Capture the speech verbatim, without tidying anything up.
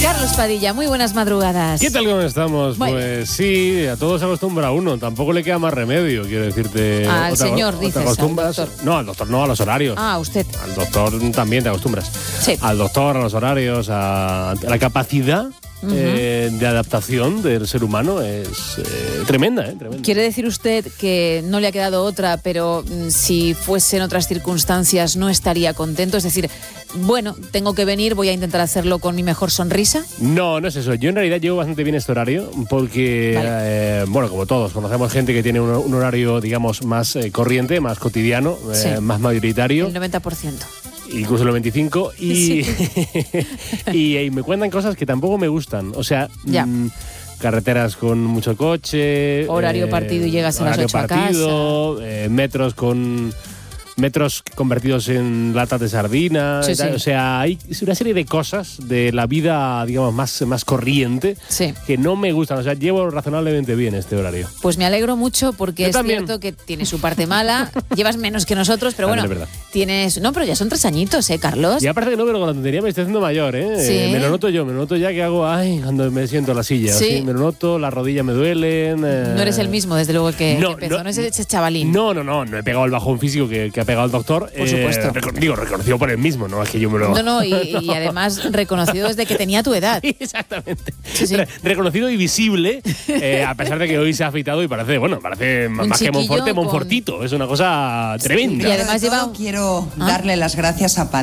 Carlos Padilla, muy buenas madrugadas. ¿Qué tal, cómo estamos? Bueno. Pues sí, a todos se acostumbra uno, tampoco le queda más remedio, quiero decirte. Al Otra- señor, otra dices, al acostumbras- doctor. No, al doctor no, a los horarios. Ah, usted. Al doctor también te acostumbras. Sí. Al doctor, a los horarios, a, a la capacidad eh, de adaptación del ser humano es eh, tremenda, ¿eh? Tremenda. ¿Quiere decir usted que no le ha quedado otra, pero mm, si fuese en otras circunstancias no estaría contento? Es decir, bueno, tengo que venir, voy a intentar hacerlo con mi mejor sonrisa. No, no es eso. Yo en realidad llevo bastante bien este horario porque, Vale. eh, bueno, como todos, conocemos gente que tiene un, un horario, digamos, más eh, corriente, más cotidiano, eh, Sí. más mayoritario. El noventa por ciento. Incluso el veinticinco y, y, y me cuentan cosas que tampoco me gustan. O sea, Ya. mm, carreteras con mucho coche. Horario partido y llegas a las horario ocho a partido, eh, metros con metros convertidos en latas de sardina. Sí, y tal. sí. O sea, hay una serie de cosas de la vida, digamos, más, más corriente Sí. que no me gustan. O sea, llevo razonablemente bien este horario. Pues me alegro mucho porque Yo es también. cierto que tiene su parte mala. Llevas menos que nosotros, pero También bueno, es verdad. tienes... No, pero ya son tres añitos, ¿eh, Carlos? Ya parece que no, pero con la tontería me estoy haciendo mayor, ¿eh? Sí. Eh, Me lo noto yo, me lo noto ya que hago, ay, cuando me siento en la silla. Sí. así, me lo noto, las rodillas me duelen. eh. No eres el mismo, desde luego, que, No, que empezó. No, no, es ese chavalín. No, no, no, no he pegado el bajón físico que, que ha pegado el doctor. Por supuesto. reco- digo, reconocido por él mismo, no es que yo me lo. No, no, y, y además reconocido desde que tenía tu edad. Exactamente. Sí, sí. Re- reconocido y visible, eh, a pesar de que hoy se ha afeitado y parece, bueno, parece Un más que chiquillo Monforte, con- Monfortito. Es una cosa tremenda. Y además Sobre todo, lleva- quiero ¿Ah? darle las gracias a